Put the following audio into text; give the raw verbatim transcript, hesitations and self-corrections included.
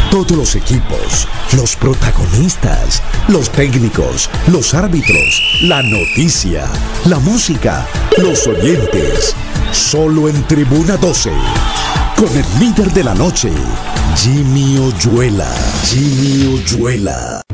Todos los equipos, los protagonistas, los técnicos, los árbitros, la noticia, la música, los oyentes. Solo en Tribuna doce. Con el líder de la noche, Jimmy Oyuela. Jimmy Oyuela.